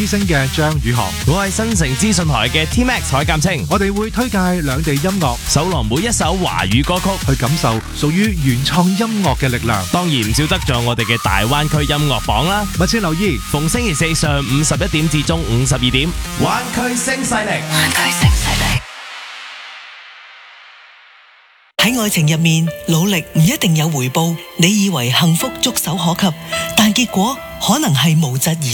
之星嘅張宇航， 我係新城資訊台嘅 T-Max 海鑑清。 我哋會推介兩地音樂， 搜羅每一首華語歌曲， 去感受屬於原創音樂嘅力量。 當然唔少得咗我哋嘅大灣區音樂榜啦。 密切留意， 逢星期四上午11點至中午12點，灣區聲勢力。 喺愛情入面，努力唔一定有回報。你以為幸福觸手可及，但結果可能係無疾而